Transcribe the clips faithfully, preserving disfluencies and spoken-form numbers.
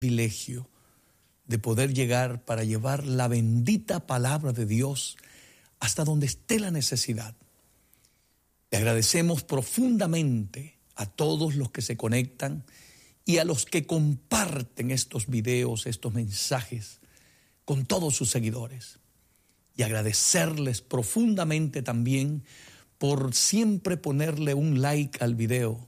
privilegio de poder llegar para llevar la bendita palabra de Dios hasta donde esté la necesidad. Le agradecemos profundamente a todos los que se conectan y a los que comparten estos videos, estos mensajes con todos sus seguidores. Y agradecerles profundamente también por siempre ponerle un like al video.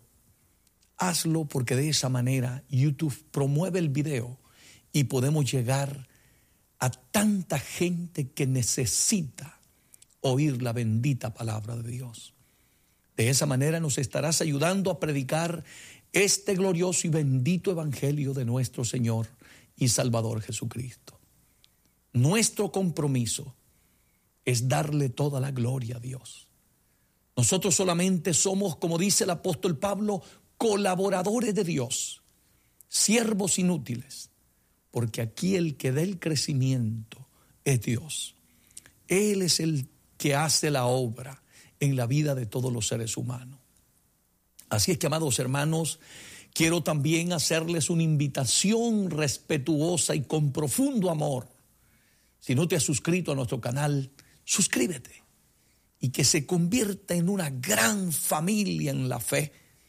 Hazlo porque de esa manera YouTube promueve el video y podemos llegar a tanta gente que necesita oír la bendita palabra de Dios. De esa manera nos estarás ayudando a predicar este glorioso y bendito evangelio de nuestro Señor y Salvador Jesucristo. Nuestro compromiso es darle toda la gloria a Dios. Nosotros solamente somos, como dice el apóstol Pablo, colaboradores de Dios, siervos inútiles, porque aquí el que da el crecimiento es Dios. Él es el que hace la obra en la vida de todos los seres humanos. Así es que, amados hermanos, quiero también hacerles una invitación respetuosa y con profundo amor. Si no te has suscrito a nuestro canal, suscríbete y que se convierta en una gran familia en la fe,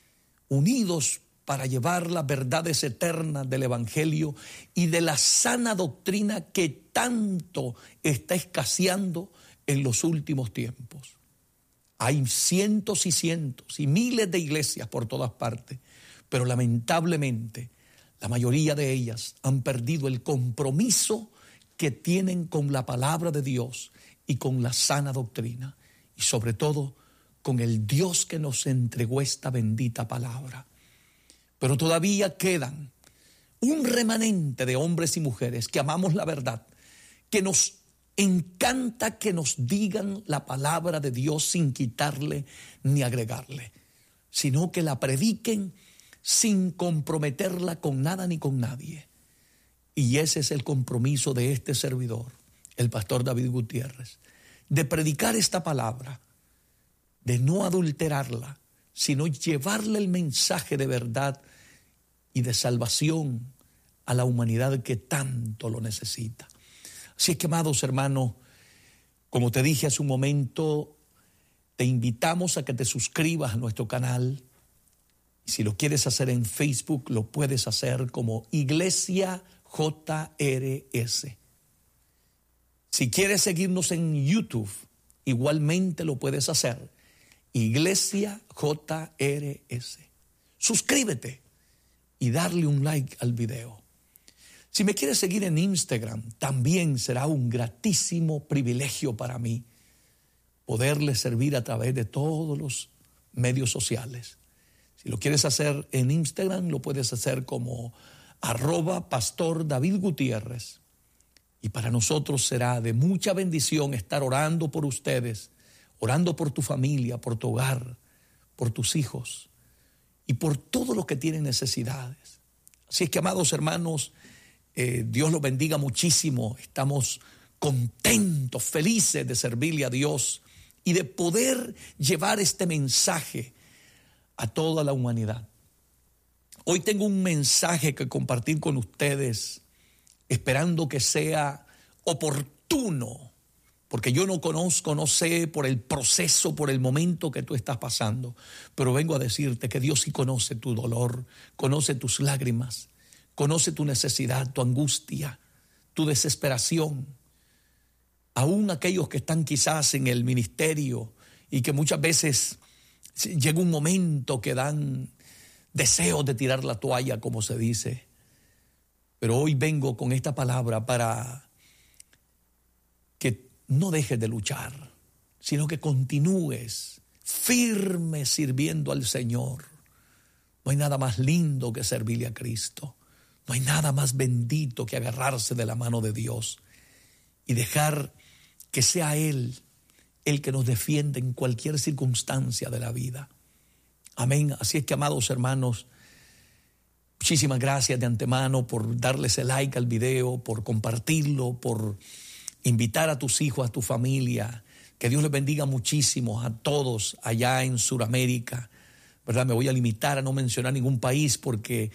unidos para llevar las verdades eternas del evangelio y de la sana doctrina que tanto está escaseando en los últimos tiempos. Hay cientos y cientos y miles de iglesias por todas partes, pero lamentablemente la mayoría de ellas han perdido el compromiso que tienen con la palabra de Dios y con la sana doctrina, y sobre todo con el Dios que nos entregó esta bendita palabra. Pero todavía quedan un remanente de hombres y mujeres que amamos la verdad, que nos encanta que nos digan la palabra de Dios sin quitarle ni agregarle, sino que la prediquen sin comprometerla con nada ni con nadie. Y ese es el compromiso de este servidor, el pastor David Gutiérrez, de predicar esta palabra, de no adulterarla, sino llevarle el mensaje de verdad y de salvación a la humanidad que tanto lo necesita. Así es que, amados hermanos, como te dije hace un momento, te invitamos a que te suscribas a nuestro canal. Y si lo quieres hacer en Facebook, lo puedes hacer como Iglesia J R S. Si quieres seguirnos en YouTube, igualmente lo puedes hacer. Iglesia J R S. Suscríbete y darle un like al video. Si me quieres seguir en Instagram, también será un gratísimo privilegio para mí poderle servir a través de todos los medios sociales. Si lo quieres hacer en Instagram, lo puedes hacer como arroba pastor David Gutiérrez. Y para nosotros será de mucha bendición estar orando por ustedes, orando por tu familia, por tu hogar, por tus hijos y por todos los que tienen necesidades. Así es que, amados hermanos, eh, Dios los bendiga muchísimo. Estamos contentos, felices de servirle a Dios y de poder llevar este mensaje a toda la humanidad. Hoy tengo un mensaje que compartir con ustedes, esperando que sea oportuno, porque yo no conozco, no sé por el proceso, por el momento que tú estás pasando, pero vengo a decirte que Dios sí conoce tu dolor, conoce tus lágrimas, conoce tu necesidad, tu angustia, tu desesperación. Aún aquellos que están quizás en el ministerio y que muchas veces llega un momento que dan deseos de tirar la toalla, como se dice. Pero hoy vengo con esta palabra para que no dejes de luchar, sino que continúes firme sirviendo al Señor. No hay nada más lindo que servirle a Cristo. No hay nada más bendito que agarrarse de la mano de Dios y dejar que sea Él el que nos defiende en cualquier circunstancia de la vida. Amén. Así es que, amados hermanos, muchísimas gracias de antemano por darles el like al video, por compartirlo, por invitar a tus hijos, a tu familia. Que Dios les bendiga muchísimo a todos allá en Sudamérica, ¿verdad? Me voy a limitar a no mencionar ningún país porque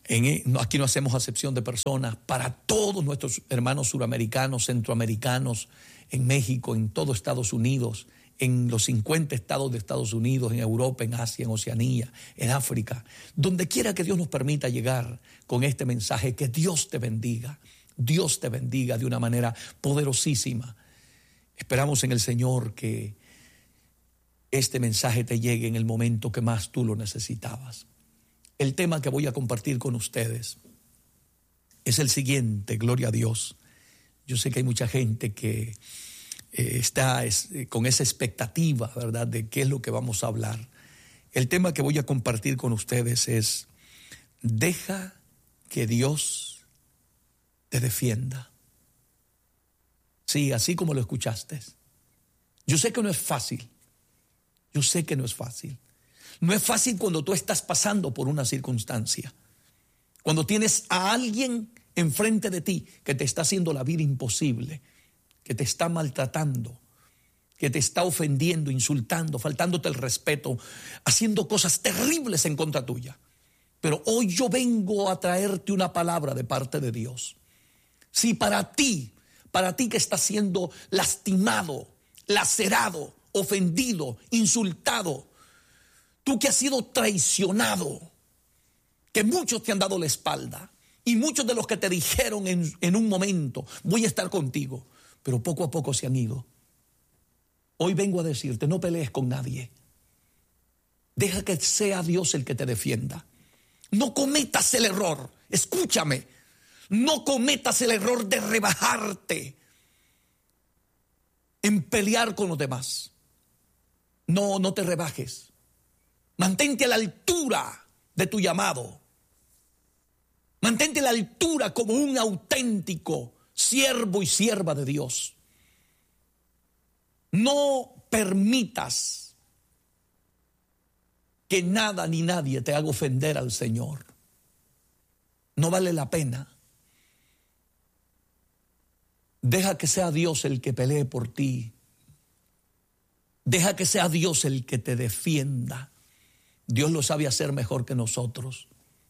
En, aquí no hacemos acepción de personas, para todos nuestros hermanos suramericanos, centroamericanos, en México, en todo Estados Unidos, en los cincuenta estados de Estados Unidos, en Europa, en Asia, en Oceanía, en África, donde quiera que Dios nos permita llegar con este mensaje. Que Dios te bendiga, Dios te bendiga de una manera poderosísima. Esperamos en el Señor que este mensaje te llegue en el momento que más tú lo necesitabas. El tema que voy a compartir con ustedes es el siguiente, gloria a Dios. Yo sé que hay mucha gente que eh, está es, eh, con esa expectativa, ¿verdad?, de qué es lo que vamos a hablar. El tema que voy a compartir con ustedes es: deja que Dios te defienda. Sí, así como lo escuchaste. Yo sé que no es fácil. Yo sé que no es fácil. No es fácil cuando tú estás pasando por una circunstancia. Cuando tienes a alguien enfrente de ti que te está haciendo la vida imposible, que te está maltratando, que te está ofendiendo, insultando, faltándote el respeto, haciendo cosas terribles en contra tuya. Pero hoy yo vengo a traerte una palabra de parte de Dios. Si para ti, para ti que estás siendo lastimado, lacerado, ofendido, insultado, tú que has sido traicionado, que muchos te han dado la espalda y muchos de los que te dijeron en, en un momento, voy a estar contigo, pero poco a poco se han ido. Hoy vengo a decirte, no pelees con nadie. Deja que sea Dios el que te defienda. No cometas el error, escúchame, no cometas el error de rebajarte en pelear con los demás. No, no te rebajes. Mantente a la altura de tu llamado. Mantente a la altura como un auténtico siervo y sierva de Dios. No permitas que nada ni nadie te haga ofender al Señor. No vale la pena. Deja que sea Dios el que pelee por ti. Deja que sea Dios el que te defienda. Dios lo sabe hacer mejor que nosotros.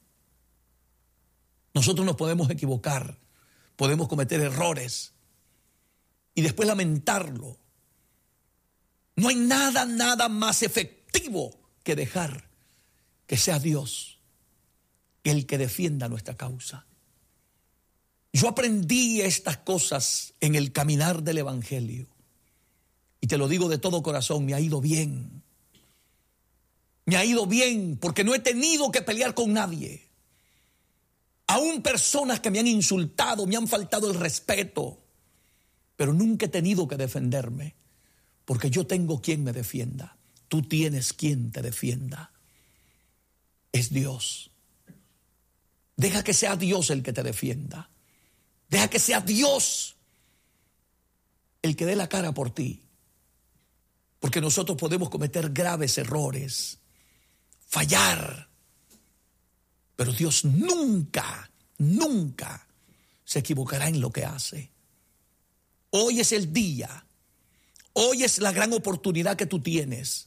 Nosotros nos podemos equivocar, podemos cometer errores y después lamentarlo. No hay nada, nada más efectivo que dejar que sea Dios el que defienda nuestra causa. Yo aprendí estas cosas en el caminar del Evangelio y te lo digo de todo corazón, me ha ido bien. Me ha ido bien porque no he tenido que pelear con nadie. Aún personas que me han insultado, me han faltado el respeto, pero nunca he tenido que defenderme porque yo tengo quien me defienda. Tú tienes quien te defienda. Es Dios. Deja que sea Dios el que te defienda. Deja que sea Dios el que dé la cara por ti. Porque nosotros podemos cometer graves errores, fallar, pero Dios nunca, nunca se equivocará en lo que hace. Hoy es el día, hoy es la gran oportunidad que tú tienes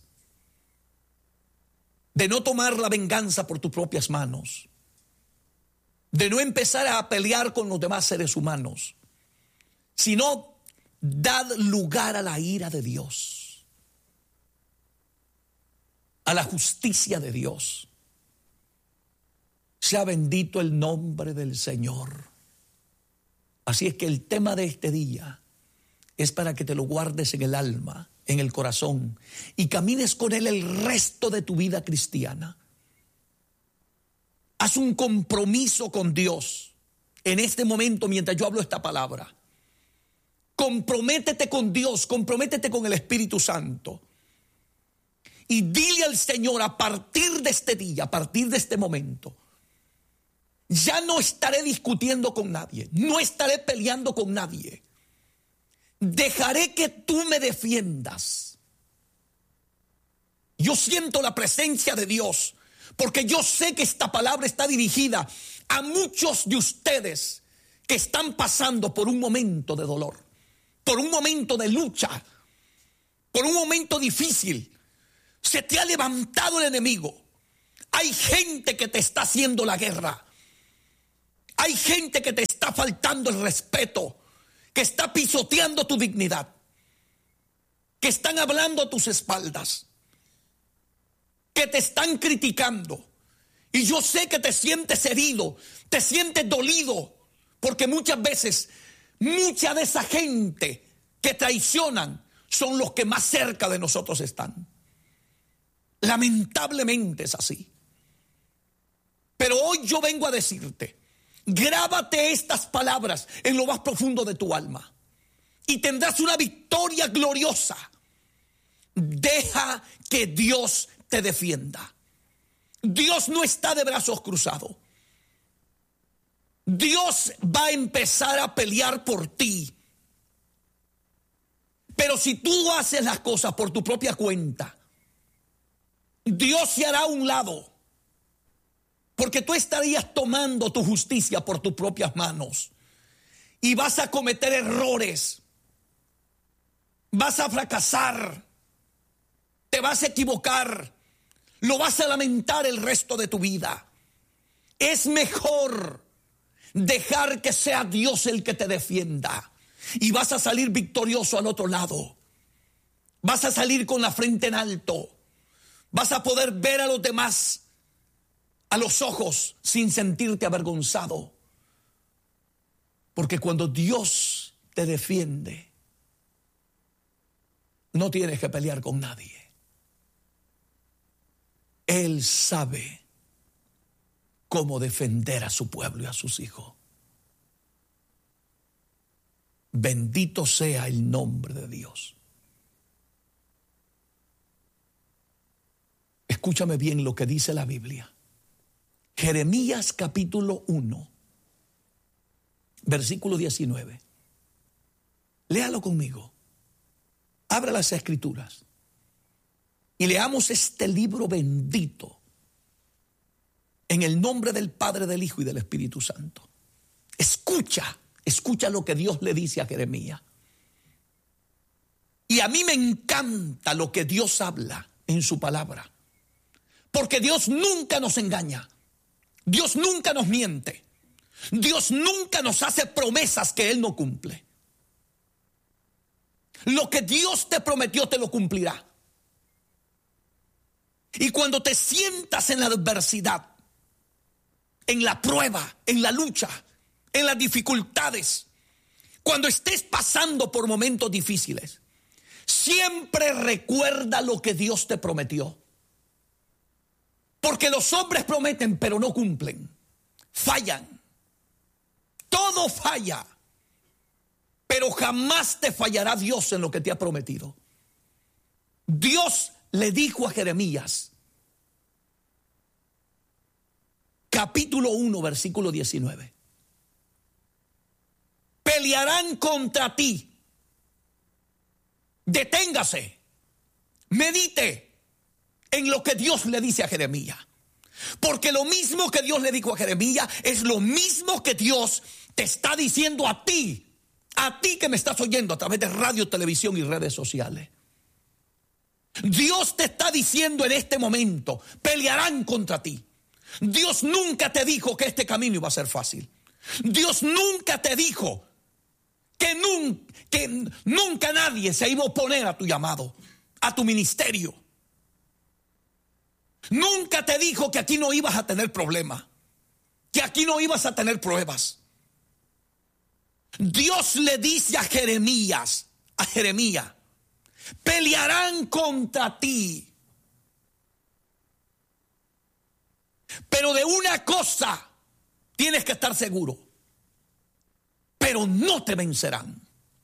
de no tomar la venganza por tus propias manos, de no empezar a pelear con los demás seres humanos, sino dad lugar a la ira de Dios, a la justicia de Dios. Sea bendito el nombre del Señor. Así es que el tema de este día es para que te lo guardes en el alma, en el corazón, y camines con él el resto de tu vida cristiana. Haz un compromiso con Dios en este momento mientras yo hablo esta palabra. Comprométete con Dios, comprométete con el Espíritu Santo. Y dile al Señor, a partir de este día, a partir de este momento, ya no estaré discutiendo con nadie, no estaré peleando con nadie. Dejaré que tú me defiendas. Yo siento la presencia de Dios, porque yo sé que esta palabra está dirigida a muchos de ustedes que están pasando por un momento de dolor, por un momento de lucha, por un momento difícil. Se te ha levantado el enemigo. Hay gente que te está haciendo la guerra. Hay gente que te está faltando el respeto, que está pisoteando tu dignidad, que están hablando a tus espaldas, que te están criticando. Y yo sé que te sientes herido, te sientes dolido, porque muchas veces, mucha de esa gente que traicionan son los que más cerca de nosotros están. Lamentablemente es así. Pero hoy yo vengo a decirte, grábate estas palabras en lo más profundo de tu alma y tendrás una victoria gloriosa. Deja que Dios te defienda. Dios no está de brazos cruzados. Dios va a empezar a pelear por ti. Pero si tú haces las cosas por tu propia cuenta, Dios se hará a un lado. Porque tú estarías tomando tu justicia por tus propias manos. Y vas a cometer errores. Vas a fracasar. Te vas a equivocar. Lo vas a lamentar el resto de tu vida. Es mejor dejar que sea Dios el que te defienda. Y vas a salir victorioso al otro lado. Vas a salir con la frente en alto. Vas a poder ver a los demás a los ojos sin sentirte avergonzado. Porque cuando Dios te defiende, no tienes que pelear con nadie. Él sabe cómo defender a su pueblo y a sus hijos. Bendito sea el nombre de Dios. Escúchame bien lo que dice la Biblia. Jeremías capítulo uno, versículo diecinueve. Léalo conmigo. Abra las Escrituras y leamos este libro bendito en el nombre del Padre, del Hijo y del Espíritu Santo. Escucha, escucha lo que Dios le dice a Jeremías. Y a mí me encanta lo que Dios habla en su palabra, porque Dios nunca nos engaña. Dios nunca nos miente. Dios nunca nos hace promesas que Él no cumple. Lo que Dios te prometió te lo cumplirá. Y cuando te sientas en la adversidad, en la prueba, en la lucha, en las dificultades, cuando estés pasando por momentos difíciles, siempre recuerda lo que Dios te prometió. Porque los hombres prometen, pero no cumplen. Fallan. Todo falla. Pero jamás te fallará Dios en lo que te ha prometido. Dios le dijo a Jeremías, capítulo uno, versículo diecinueve. Pelearán contra ti. Deténgase. Medite en lo que Dios le dice a Jeremías. Porque lo mismo que Dios le dijo a Jeremías es lo mismo que Dios te está diciendo a ti. A ti que me estás oyendo a través de radio, televisión y redes sociales. Dios te está diciendo en este momento, pelearán contra ti. Dios nunca te dijo que este camino iba a ser fácil. Dios nunca te dijo que, nun, que nunca nadie se iba a oponer a tu llamado, a tu ministerio. Nunca te dijo que aquí no ibas a tener problemas, que aquí no ibas a tener pruebas. Dios le dice a Jeremías, a Jeremías, pelearán contra ti. Pero de una cosa tienes que estar seguro, pero no te vencerán.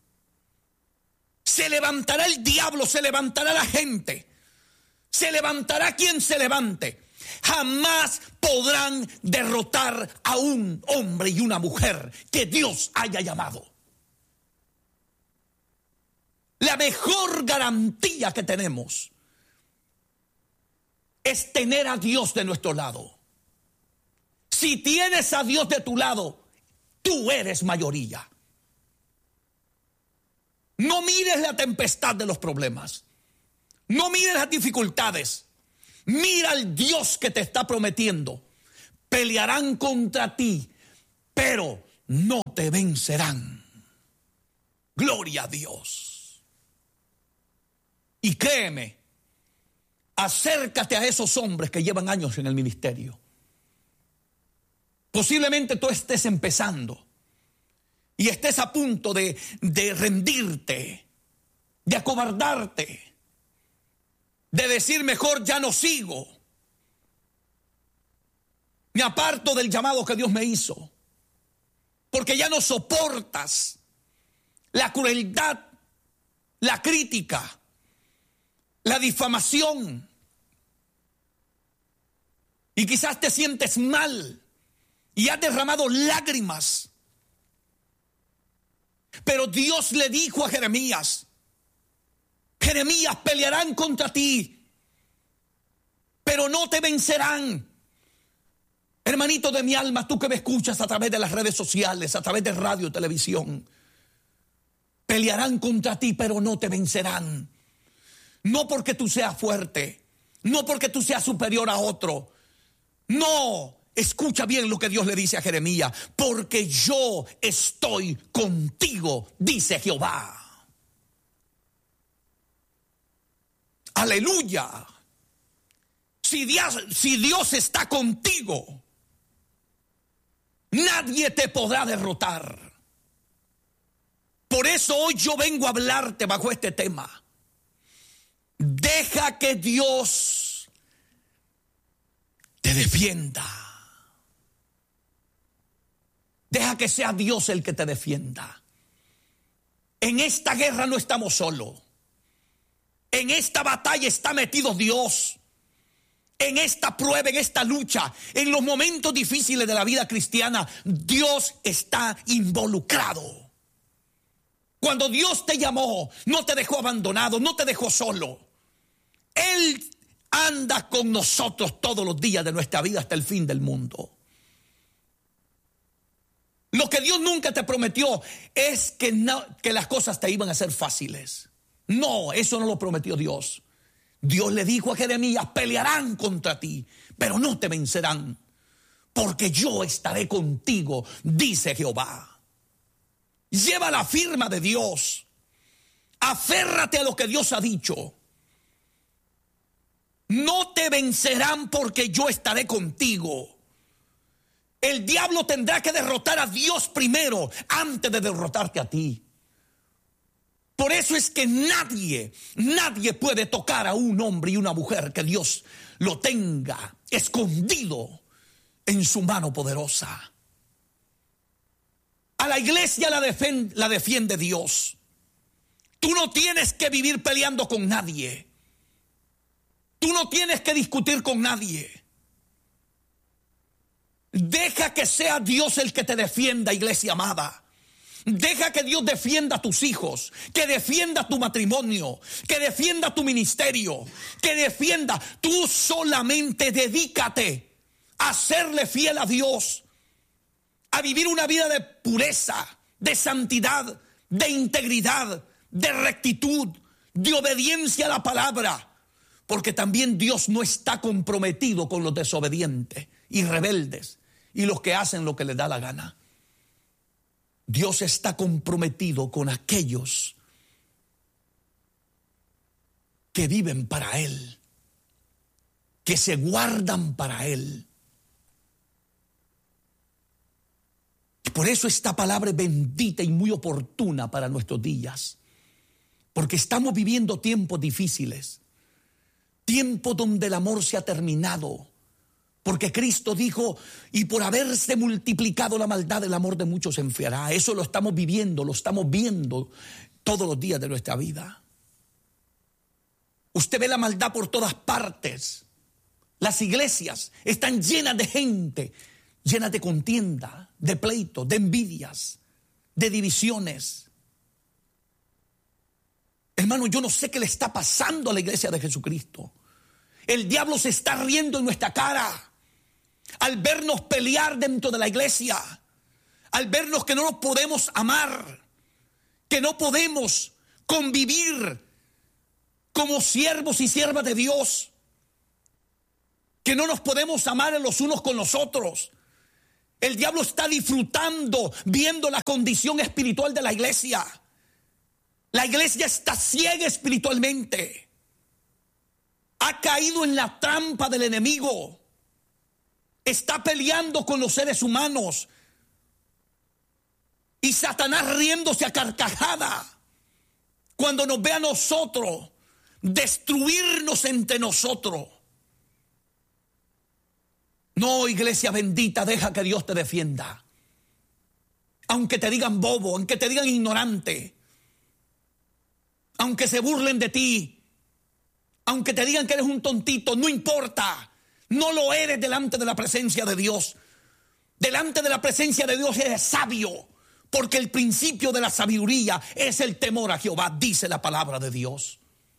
Se levantará el diablo, se levantará la gente, se levantará quien se levante. Jamás podrán derrotar a un hombre y una mujer que Dios haya llamado. La mejor garantía que tenemos es tener a Dios de nuestro lado. Si tienes a Dios de tu lado, tú eres mayoría. No mires la tempestad de los problemas. No mires las dificultades. Mira al Dios que te está prometiendo. Pelearán contra ti, pero no te vencerán. Gloria a Dios. Y créeme, acércate a esos hombres que llevan años en el ministerio. Posiblemente tú estés empezando y estés a punto de, de rendirte, de acobardarte, de decir mejor ya no sigo. Me aparto del llamado que Dios me hizo, porque ya no soportas la crueldad, la crítica, la difamación. Y quizás te sientes mal y has derramado lágrimas. Pero Dios le dijo a Jeremías: Jeremías, pelearán contra ti, pero no te vencerán. Hermanito de mi alma, tú que me escuchas a través de las redes sociales, a través de radio, televisión, pelearán contra ti, pero no te vencerán. No porque tú seas fuerte, no porque tú seas superior a otro. No, escucha bien lo que Dios le dice a Jeremías: porque yo estoy contigo, dice Jehová. Aleluya. Si Dios, si Dios está contigo, nadie te podrá derrotar. Por eso hoy yo vengo a hablarte bajo este tema. Deja que Dios te defienda. Deja que sea Dios el que te defienda. En esta guerra no estamos solos. En esta batalla está metido Dios. En esta prueba, en esta lucha, en los momentos difíciles de la vida cristiana, Dios está involucrado. Cuando Dios te llamó, no te dejó abandonado, no te dejó solo. Él anda con nosotros todos los días de nuestra vida hasta el fin del mundo. Lo que Dios nunca te prometió es que, no, que las cosas te iban a ser fáciles. No, eso no lo prometió Dios. Dios le dijo a Jeremías: pelearán contra ti, pero no te vencerán, porque yo estaré contigo, dice Jehová. Lleva la firma de Dios. Aférrate a lo que Dios ha dicho. No te vencerán porque yo estaré contigo. El diablo tendrá que derrotar a Dios primero antes de derrotarte a ti. Por eso es que nadie, nadie puede tocar a un hombre y una mujer que Dios lo tenga escondido en su mano poderosa. A la iglesia la defiende, la defiende Dios. Tú no tienes que vivir peleando con nadie. Tú no tienes que discutir con nadie. Deja que sea Dios el que te defienda, iglesia amada. Deja que Dios defienda a tus hijos, que defienda tu matrimonio, que defienda tu ministerio, que defienda. Tú solamente dedícate a serle fiel a Dios, a vivir una vida de pureza, de santidad, de integridad, de rectitud, de obediencia a la palabra. Porque también Dios no está comprometido con los desobedientes y rebeldes y los que hacen lo que les da la gana. Dios está comprometido con aquellos que viven para Él, que se guardan para Él. Por eso esta palabra es bendita y muy oportuna para nuestros días, porque estamos viviendo tiempos difíciles, tiempos donde el amor se ha terminado. Porque Cristo dijo: y por haberse multiplicado la maldad, el amor de muchos se enfriará. Eso lo estamos viviendo, lo estamos viendo todos los días de nuestra vida. Usted ve la maldad por todas partes. Las iglesias están llenas de gente, llenas de contienda, de pleitos, de envidias, de divisiones. Hermano, yo no sé qué le está pasando a la iglesia de Jesucristo. El diablo se está riendo en nuestra cara al vernos pelear dentro de la iglesia, al vernos que no nos podemos amar, que no podemos convivir como siervos y siervas de Dios, que no nos podemos amar los unos con los otros. El diablo está disfrutando viendo la condición espiritual de la iglesia. La iglesia está ciega espiritualmente. Ha caído en la trampa del enemigo. Está peleando con los seres humanos. Y Satanás riéndose a carcajada cuando nos ve a nosotros destruirnos entre nosotros. No, iglesia bendita, deja que Dios te defienda. Aunque te digan bobo, aunque te digan ignorante, aunque se burlen de ti, aunque te digan que eres un tontito, no importa. No lo eres delante de la presencia de Dios. Delante de la presencia de Dios eres sabio, porque el principio de la sabiduría es el temor a Jehová, dice la palabra de Dios.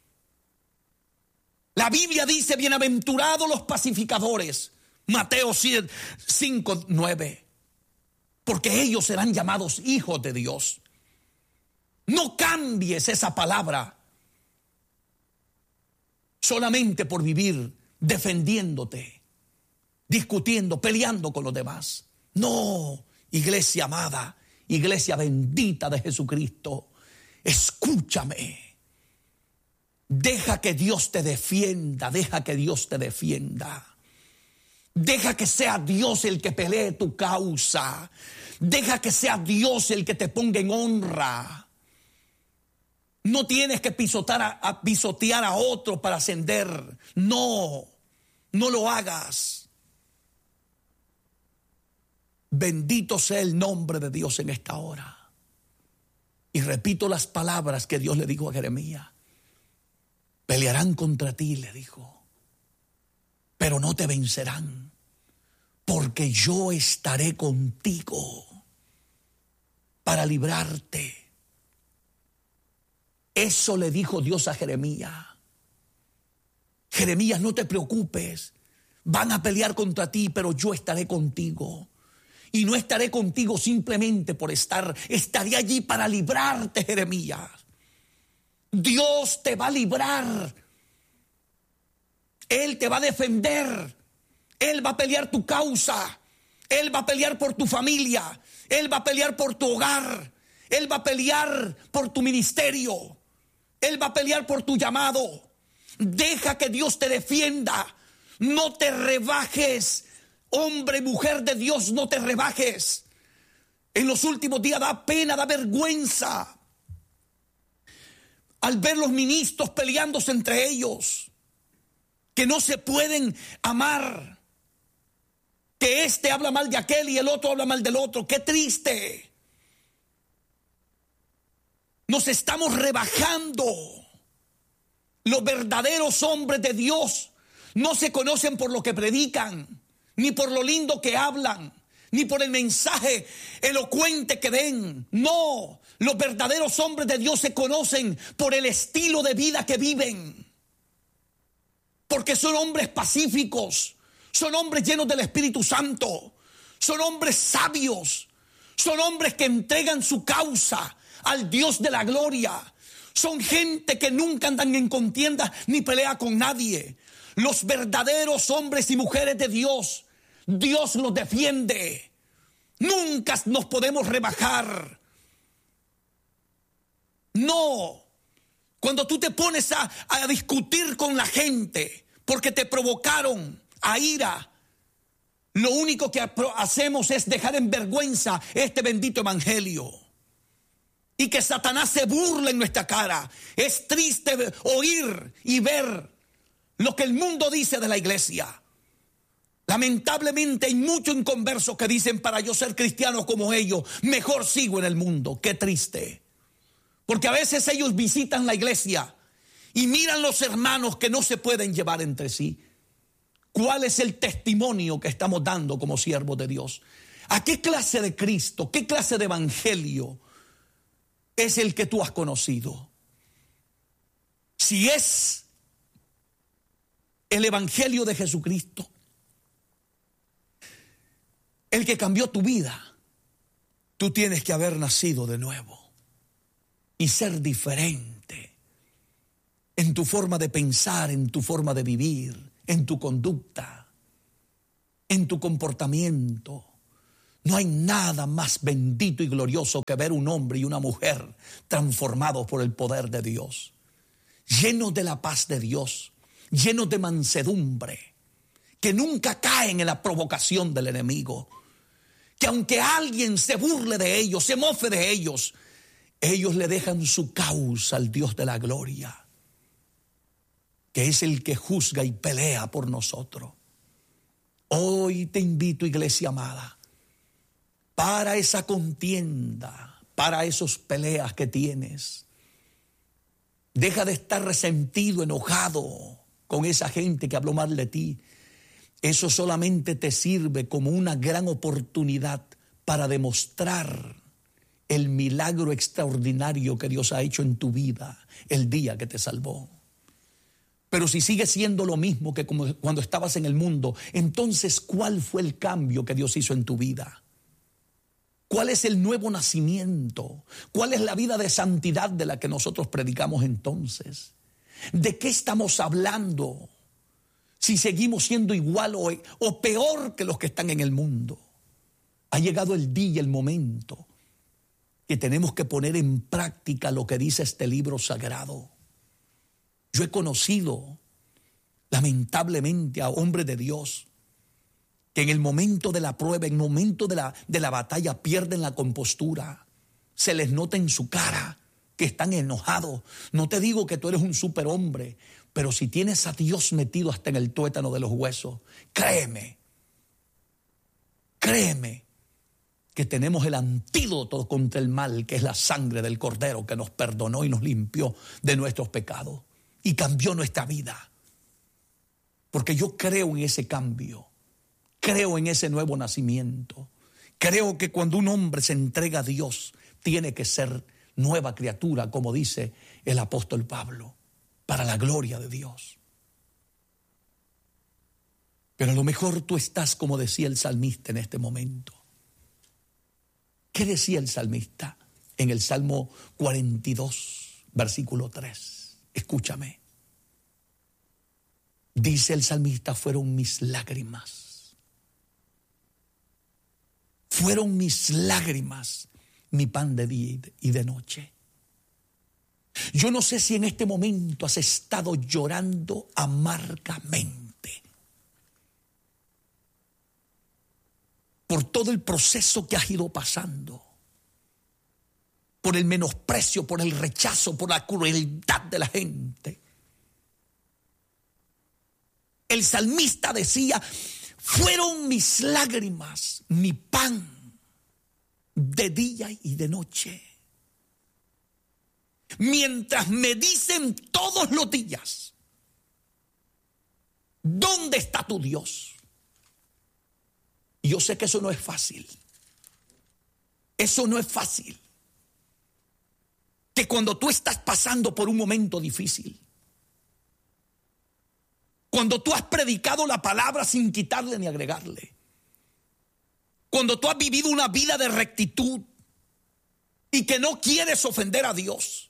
La Biblia dice, bienaventurados los pacificadores, Mateo cinco, nueve, porque ellos serán llamados hijos de Dios. No cambies esa palabra solamente por vivir defendiéndote, discutiendo, peleando con los demás. No, iglesia amada, iglesia bendita de Jesucristo, escúchame. Deja que Dios te defienda, deja que Dios te defienda. Deja que sea Dios el que pelee tu causa. Deja que sea Dios el que te ponga en honra. No tienes que pisotear a, a pisotear a otro para ascender. No, no lo hagas. Bendito sea el nombre de Dios en esta hora. Y repito las palabras que Dios le dijo a Jeremías. Pelearán contra ti, le dijo, pero no te vencerán, porque yo estaré contigo para librarte. Eso le dijo Dios a Jeremías. Jeremías, no te preocupes, van a pelear contra ti, pero yo estaré contigo. Y no estaré contigo simplemente por estar, estaré allí para librarte, Jeremías. Dios te va a librar. Él te va a defender. Él va a pelear tu causa. Él va a pelear por tu familia. Él va a pelear por tu hogar. Él va a pelear por tu ministerio. Él va a pelear por tu llamado. Deja que Dios te defienda. No te rebajes. Hombre, mujer de Dios, no te rebajes. En los últimos días da pena, da vergüenza al ver los ministros peleándose entre ellos, que no se pueden amar, que este habla mal de aquel y el otro habla mal del otro. ¡Qué triste! Nos estamos rebajando. Los verdaderos hombres de Dios no se conocen por lo que predican, ni por lo lindo que hablan, ni por el mensaje elocuente que den. No, los verdaderos hombres de Dios se conocen por el estilo de vida que viven. Porque son hombres pacíficos, son hombres llenos del Espíritu Santo, son hombres sabios, son hombres que entregan su causa al Dios de la gloria. Son gente que nunca andan en contienda ni pelea con nadie. Los verdaderos hombres y mujeres de Dios, Dios los defiende. Nunca nos podemos rebajar. No. Cuando tú te pones a, a discutir con la gente porque te provocaron a ira, lo único que hacemos es dejar en vergüenza este bendito evangelio. Y que Satanás se burle en nuestra cara. Es triste oír y ver lo que el mundo dice de la iglesia. Lamentablemente hay muchos inconversos que dicen, para yo ser cristiano como ellos, mejor sigo en el mundo. Qué triste. Porque a veces ellos visitan la iglesia y miran los hermanos que no se pueden llevar entre sí. ¿Cuál es el testimonio que estamos dando como siervos de Dios? ¿A qué clase de Cristo, qué clase de evangelio es el que tú has conocido? Si es el evangelio de Jesucristo, el que cambió tu vida, tú tienes que haber nacido de nuevo y ser diferente en tu forma de pensar, en tu forma de vivir, en tu conducta, en tu comportamiento. No hay nada más bendito y glorioso que ver un hombre y una mujer transformados por el poder de Dios, llenos de la paz de Dios, llenos de mansedumbre, que nunca caen en la provocación del enemigo, que aunque alguien se burle de ellos, se mofe de ellos, ellos le dejan su causa al Dios de la gloria, que es el que juzga y pelea por nosotros. Hoy te invito, iglesia amada, para esa contienda, para esas peleas que tienes. Deja de estar resentido, enojado con esa gente que habló mal de ti. Eso solamente te sirve como una gran oportunidad para demostrar el milagro extraordinario que Dios ha hecho en tu vida el día que te salvó. Pero si sigues siendo lo mismo que como cuando estabas en el mundo, entonces ¿cuál fue el cambio que Dios hizo en tu vida? ¿Cuál es el nuevo nacimiento? ¿Cuál es la vida de santidad de la que nosotros predicamos entonces? ¿De qué estamos hablando? Si seguimos siendo igual o, o peor que los que están en el mundo. Ha llegado el día, el momento, que tenemos que poner en práctica lo que dice este libro sagrado. Yo he conocido, lamentablemente, a hombres de Dios que en el momento de la prueba, en el momento de la, de la batalla, pierden la compostura. Se les nota en su cara que están enojados. No te digo que tú eres un superhombre, pero si tienes a Dios metido hasta en el tuétano de los huesos, créeme, créeme que tenemos el antídoto contra el mal, que es la sangre del Cordero que nos perdonó y nos limpió de nuestros pecados y cambió nuestra vida. Porque yo creo en ese cambio. Creo en ese nuevo nacimiento. Creo que cuando un hombre se entrega a Dios, tiene que ser nueva criatura, como dice el apóstol Pablo, para la gloria de Dios. Pero a lo mejor tú estás como decía el salmista en este momento. ¿Qué decía el salmista en el Salmo cuarenta y dos, versículo tres? Escúchame. Dice el salmista, fueron mis lágrimas. Fueron mis lágrimas, mi pan de día y de noche. Yo no sé si en este momento has estado llorando amargamente por todo el proceso que has ido pasando, por el menosprecio, por el rechazo, por la crueldad de la gente. El salmista decía, fueron mis lágrimas, mi pan de día y de noche. Mientras me dicen todos los días, ¿dónde está tu Dios? Y yo sé que eso no es fácil. Eso no es fácil. Que cuando tú estás pasando por un momento difícil, cuando tú has predicado la palabra sin quitarle ni agregarle, cuando tú has vivido una vida de rectitud y que no quieres ofender a Dios,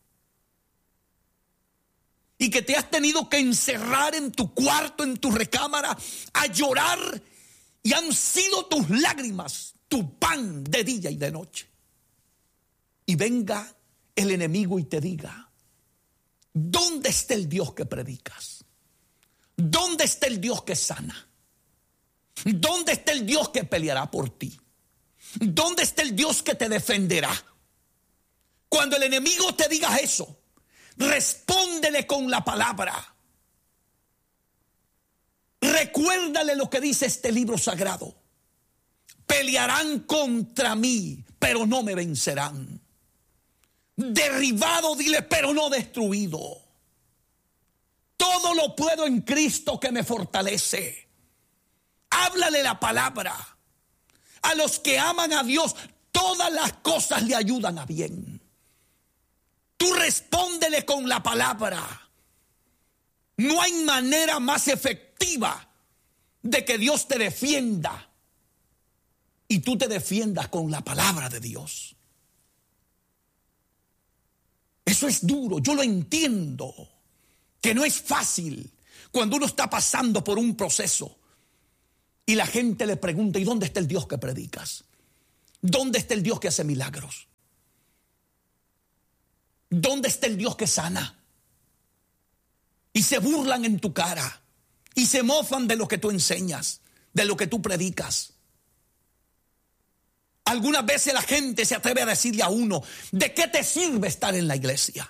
y que te has tenido que encerrar en tu cuarto, en tu recámara, a llorar, y han sido tus lágrimas tu pan de día y de noche, y venga el enemigo y te diga, ¿dónde está el Dios que predicas? ¿Dónde está el Dios que sana? ¿Dónde está el Dios que peleará por ti? ¿Dónde está el Dios que te defenderá? Cuando el enemigo te diga eso, respóndele con la palabra. Recuérdale lo que dice este libro sagrado. Pelearán contra mí, pero no me vencerán. Derribado, dile, pero no destruido. Todo lo puedo en Cristo que me fortalece. Háblale la palabra. A los que aman a Dios, todas las cosas le ayudan a bien. Tú respóndele con la palabra. No hay manera más efectiva de que Dios te defienda y tú te defiendas con la palabra de Dios. Eso es duro, yo lo entiendo, que no es fácil cuando uno está pasando por un proceso Y la gente le pregunta, ¿y dónde está el Dios que predicas? ¿Dónde está el Dios que hace milagros? ¿Dónde está el Dios que sana? Y se burlan en tu cara y se mofan de lo que tú enseñas, de lo que tú predicas. Algunas veces la gente se atreve a decirle a uno, ¿de qué te sirve estar en la iglesia?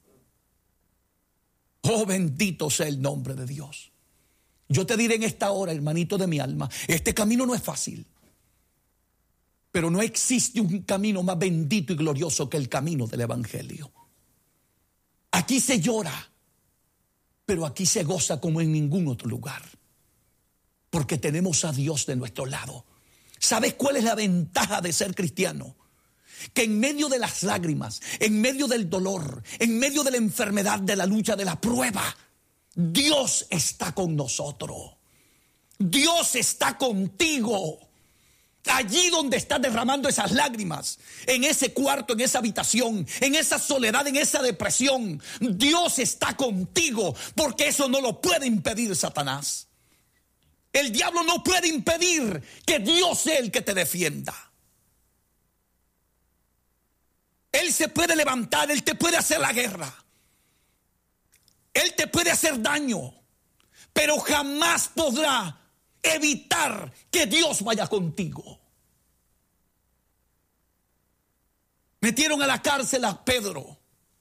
Oh, bendito sea el nombre de Dios. Yo te diré en esta hora, hermanito de mi alma, este camino no es fácil. Pero no existe un camino más bendito y glorioso que el camino del evangelio. Aquí se llora, pero aquí se goza como en ningún otro lugar. Porque tenemos a Dios de nuestro lado. ¿Sabes cuál es la ventaja de ser cristiano? Que en medio de las lágrimas, en medio del dolor, en medio de la enfermedad, de la lucha, de la prueba, Dios está con nosotros. Dios está contigo. Allí donde estás derramando esas lágrimas, en ese cuarto, en esa habitación, en esa soledad, en esa depresión, Dios está contigo, porque eso no lo puede impedir Satanás. El diablo no puede impedir que Dios sea el que te defienda. Él se puede levantar, Él te puede hacer la guerra. Él te puede hacer daño, pero jamás podrá evitar que Dios vaya contigo. Metieron a la cárcel a Pedro,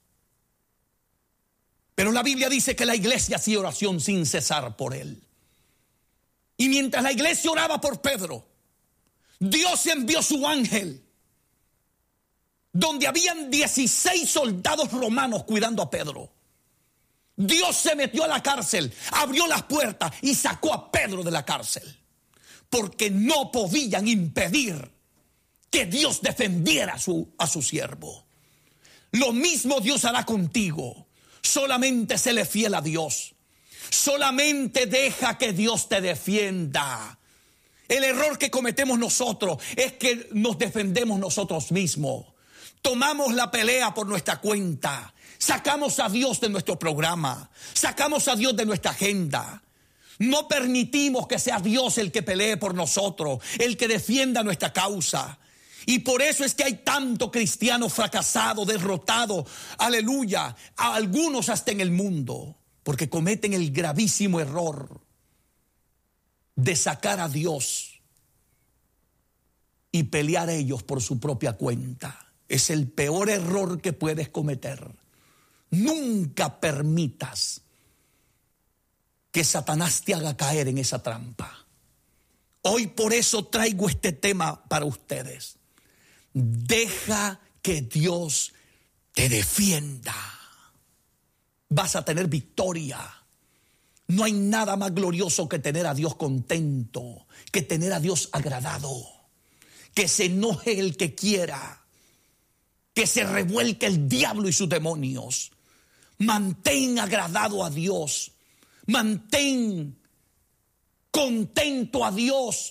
pero la Biblia dice que la iglesia hacía oración sin cesar por él. Y mientras la iglesia oraba por Pedro, Dios envió su ángel, donde habían dieciséis soldados romanos cuidando a Pedro. Dios se metió a la cárcel, abrió las puertas y sacó a Pedro de la cárcel, porque no podían impedir que Dios defendiera a su, a su siervo. Lo mismo Dios hará contigo. Solamente séle fiel a Dios. Solamente deja que Dios te defienda. El error que cometemos nosotros es que nos defendemos nosotros mismos. Tomamos la pelea por nuestra cuenta. Sacamos a Dios de nuestro programa. Sacamos a Dios de nuestra agenda. No permitimos que sea Dios el que pelee por nosotros, el que defienda nuestra causa. Y por eso es que hay tanto cristiano fracasado, derrotado, aleluya, a algunos hasta en el mundo, porque cometen el gravísimo error de sacar a Dios y pelear ellos por su propia cuenta. Es el peor error que puedes cometer. Nunca permitas que Satanás te haga caer en esa trampa. Hoy por eso traigo este tema para ustedes. Deja que Dios te defienda. Vas a tener victoria. No hay nada más glorioso que tener a Dios contento, que tener a Dios agradado. Que se enoje el que quiera, que se revuelque el diablo y sus demonios. Mantén agradado a Dios. Mantén contento a Dios.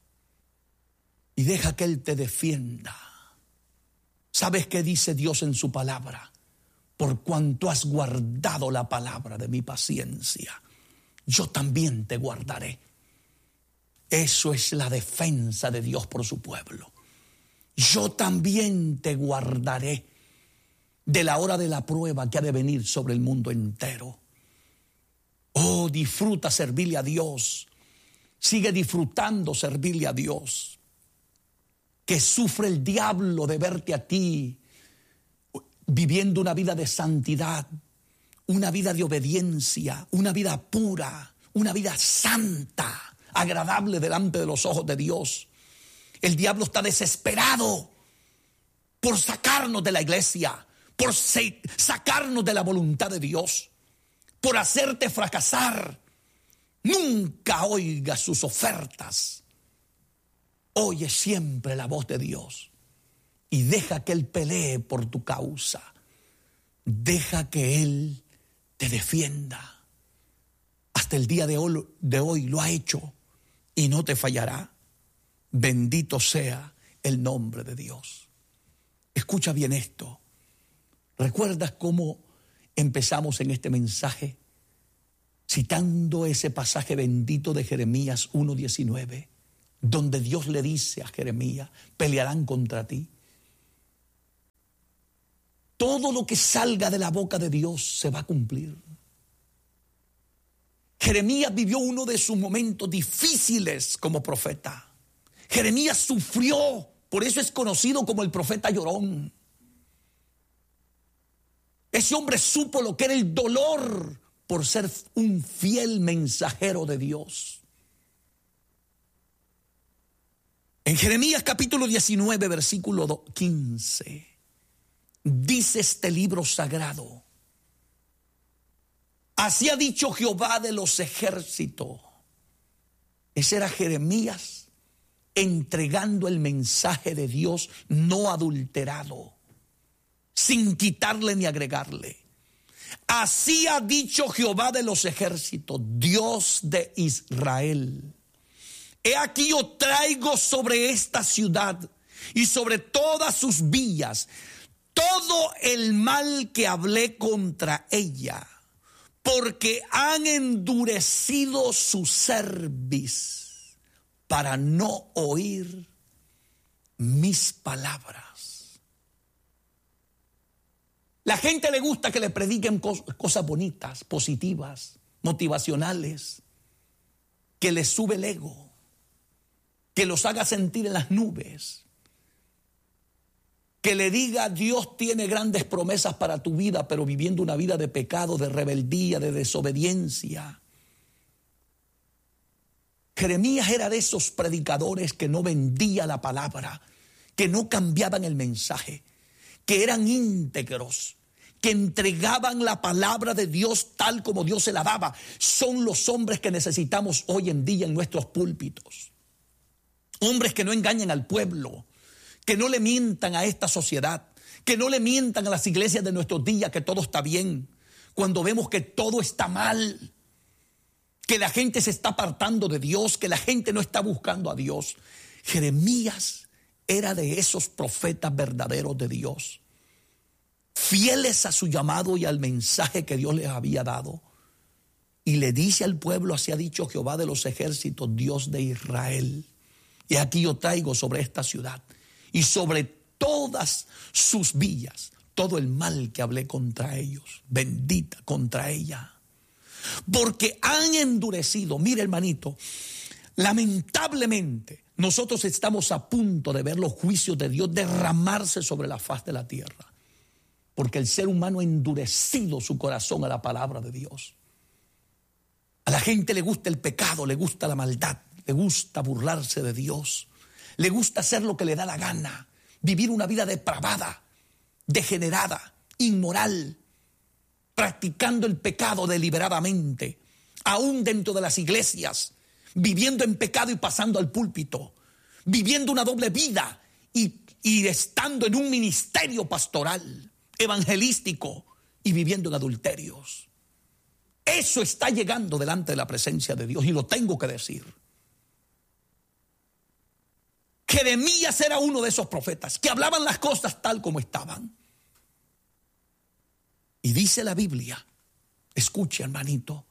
Y deja que Él te defienda. ¿Sabes qué dice Dios en su palabra? Por cuanto has guardado la palabra de mi paciencia, yo también te guardaré. Eso es la defensa de Dios por su pueblo. Yo también te guardaré de la hora de la prueba que ha de venir sobre el mundo entero. Oh, disfruta servirle a Dios. Sigue disfrutando servirle a Dios. Que sufre el diablo de verte a ti viviendo una vida de santidad, una vida de obediencia, una vida pura, una vida santa, agradable delante de los ojos de Dios. El diablo está desesperado por sacarnos de la iglesia, por sacarnos de la voluntad de Dios, por hacerte fracasar. Nunca oigas sus ofertas. Oye siempre la voz de Dios y deja que Él pelee por tu causa. Deja que Él te defienda. Hasta el día de hoy, de hoy lo ha hecho y no te fallará. Bendito sea el nombre de Dios. Escucha bien esto. ¿Recuerdas cómo empezamos en este mensaje? Citando ese pasaje bendito de Jeremías uno diecinueve. donde Dios le dice a Jeremías, pelearán contra ti. Todo lo que salga de la boca de Dios se va a cumplir. Jeremías vivió uno de sus momentos difíciles como profeta. Jeremías sufrió, por eso es conocido como el profeta llorón. Ese hombre supo lo que era el dolor por ser un fiel mensajero de Dios. En Jeremías capítulo diecinueve, versículo quince, dice este libro sagrado: así ha dicho Jehová de los ejércitos. Ese era Jeremías entregando el mensaje de Dios no adulterado, sin quitarle ni agregarle. Así ha dicho Jehová de los ejércitos, Dios de Israel: he aquí yo traigo sobre esta ciudad y sobre todas sus villas todo el mal que hablé contra ella, porque han endurecido su cerviz para no oír mis palabras. La gente le gusta que le prediquen cos- cosas bonitas, positivas, motivacionales, que les sube el ego, que los haga sentir en las nubes, que le diga Dios tiene grandes promesas para tu vida, pero viviendo una vida de pecado, de rebeldía, de desobediencia. Jeremías era de esos predicadores que no vendía la palabra, que no cambiaban el mensaje, que eran íntegros, que entregaban la palabra de Dios tal como Dios se la daba. Son los hombres que necesitamos hoy en día en nuestros púlpitos. Hombres que no engañen al pueblo, que no le mientan a esta sociedad, que no le mientan a las iglesias de nuestros días que todo está bien, cuando vemos que todo está mal, que la gente se está apartando de Dios, que la gente no está buscando a Dios. Jeremías era de esos profetas verdaderos de Dios, fieles a su llamado y al mensaje que Dios les había dado. Y le dice al pueblo: así ha dicho Jehová de los ejércitos, Dios de Israel: y aquí yo traigo sobre esta ciudad y sobre todas sus villas todo el mal que hablé contra ellos, bendita contra ella, porque han endurecido. Mire, hermanito, lamentablemente nosotros estamos a punto de ver los juicios de Dios derramarse sobre la faz de la tierra, porque el ser humano ha endurecido su corazón a la palabra de Dios. A la gente le gusta el pecado, le gusta la maldad, le gusta burlarse de Dios, le gusta hacer lo que le da la gana, vivir una vida depravada, degenerada, inmoral, practicando el pecado deliberadamente, aún dentro de las iglesias, viviendo en pecado y pasando al púlpito, viviendo una doble vida y, y estando en un ministerio pastoral, evangelístico y viviendo en adulterios. Eso está llegando delante de la presencia de Dios y lo tengo que decir. Jeremías era uno de esos profetas que hablaban las cosas tal como estaban. Y dice la Biblia, escuche, hermanito,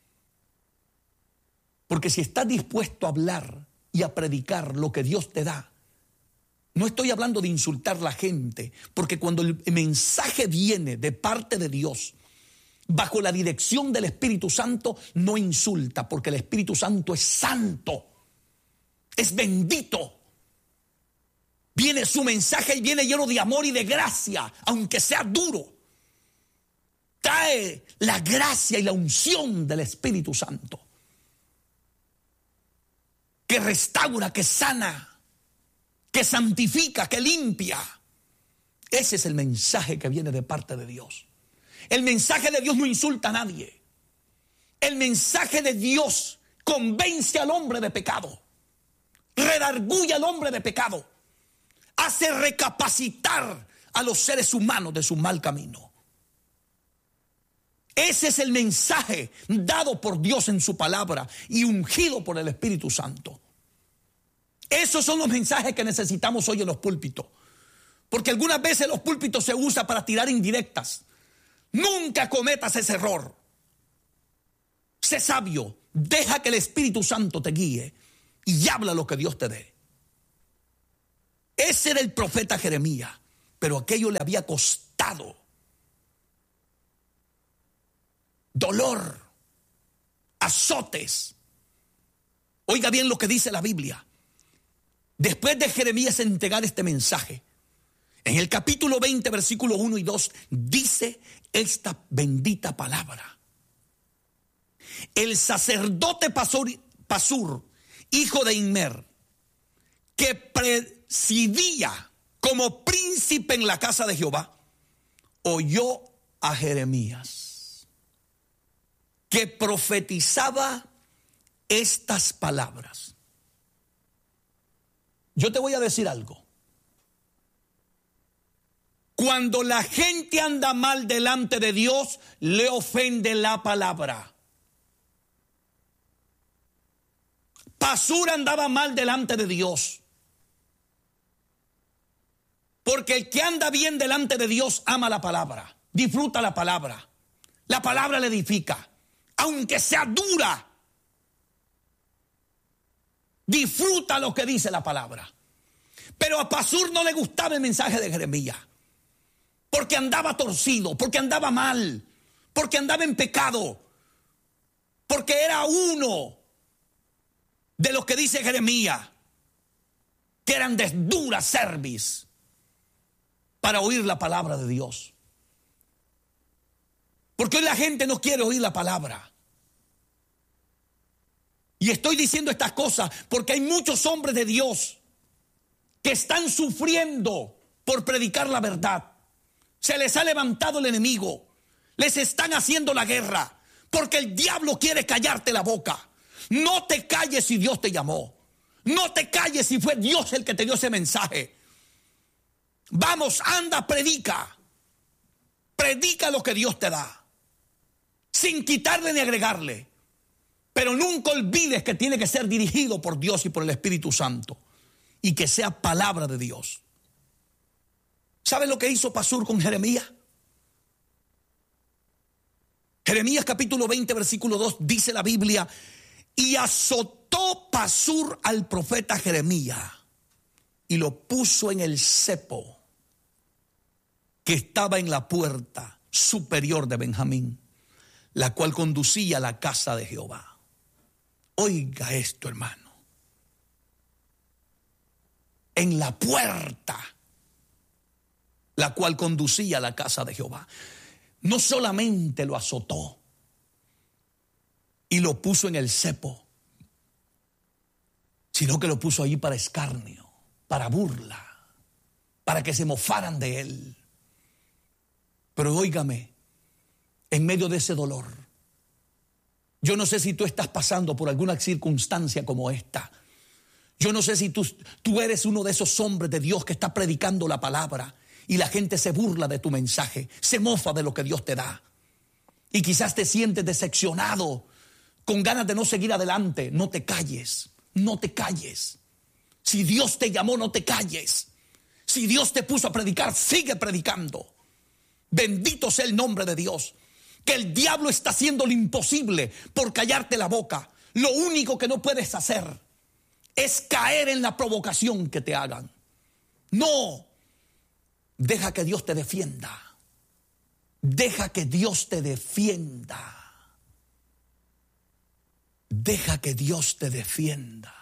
porque si estás dispuesto a hablar y a predicar lo que Dios te da, no estoy hablando de insultar a la gente, porque cuando el mensaje viene de parte de Dios, bajo la dirección del Espíritu Santo, no insulta, porque el Espíritu Santo es santo, es bendito. Viene su mensaje y viene lleno de amor y de gracia, aunque sea duro. Trae la gracia y la unción del Espíritu Santo, que restaura, que sana, que santifica, que limpia. Ese es el mensaje que viene de parte de Dios. El mensaje de Dios no insulta a nadie. El mensaje de Dios convence al hombre de pecado, redarguye al hombre de pecado, hace recapacitar a los seres humanos de su mal camino. Ese es el mensaje dado por Dios en su palabra y ungido por el Espíritu Santo. Esos son los mensajes que necesitamos hoy en los púlpitos, porque algunas veces los púlpitos se usan para tirar indirectas. Nunca cometas ese error. Sé sabio, deja que el Espíritu Santo te guíe y habla lo que Dios te dé. Ese era el profeta Jeremías, pero aquello le había costado dolor, azotes. Oiga bien lo que dice la Biblia. Después de Jeremías entregar este mensaje, en el capítulo veinte, versículo uno y dos, dice esta bendita palabra. El sacerdote Pasur, Pasur, hijo de Immer, que presidía como príncipe en la casa de Jehová, oyó a Jeremías, que profetizaba estas palabras. Yo te voy a decir algo. Cuando la gente anda mal delante de Dios, le ofende la palabra. Pasur andaba mal delante de Dios, porque el que anda bien delante de Dios ama la palabra, disfruta la palabra. La palabra le edifica, aunque sea dura. Disfruta lo que dice la palabra. Pero a Pasur no le gustaba el mensaje de Jeremías, porque andaba torcido, porque andaba mal, porque andaba en pecado, porque era uno de los que dice Jeremías, que eran de dura cerviz para oír la palabra de Dios. Porque hoy la gente no quiere oír la palabra. Y estoy diciendo estas cosas porque hay muchos hombres de Dios que están sufriendo por predicar la verdad. Se les ha levantado el enemigo, les están haciendo la guerra, porque el diablo quiere callarte la boca. No te calles si Dios te llamó. No te calles si fue Dios el que te dio ese mensaje. Vamos, anda, predica. Predica lo que Dios te da, sin quitarle ni agregarle. Pero nunca olvides que tiene que ser dirigido por Dios y por el Espíritu Santo, y que sea palabra de Dios. ¿Sabes lo que hizo Pasur con Jeremías? Jeremías capítulo veinte, versículo dos, dice la Biblia: y azotó Pasur al profeta Jeremías y lo puso en el cepo que estaba en la puerta superior de Benjamín, la cual conducía a la casa de Jehová. Oiga esto, hermano. En la puerta, la cual conducía a la casa de Jehová. No solamente lo azotó y lo puso en el cepo, sino que lo puso allí para escarnio, para burla, para que se mofaran de él. Pero óigame, en medio de ese dolor, yo no sé si tú estás pasando por alguna circunstancia como esta. Yo no sé si tú, tú eres uno de esos hombres de Dios que está predicando la palabra y la gente se burla de tu mensaje, se mofa de lo que Dios te da. Y quizás te sientes decepcionado, con ganas de no seguir adelante. No te calles, no te calles. Si Dios te llamó, no te calles. Si Dios te puso a predicar, sigue predicando. Bendito sea el nombre de Dios. Que el diablo está haciendo lo imposible por callarte la boca. Lo único que no puedes hacer es caer en la provocación que te hagan. No. Deja que Dios te defienda. Deja que Dios te defienda. Deja que Dios te defienda.